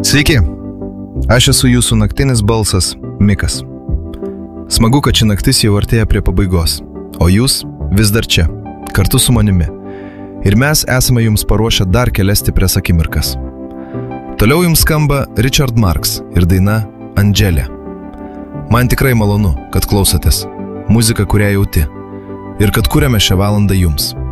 Sveiki, aš esu jūsų naktinis balsas Mikas. Smagu, kad ši naktis jau artėja prie pabaigos, o jūs vis dar čia, kartu su manimi. Ir mes esame jums paruošę dar kelias stiprias akimirkas. Toliau jums skamba Richard Marx ir daina Angelė. Man tikrai malonu, kad klausotės, muzika, kurią jauti, ir kad kuriame šią valandą jums.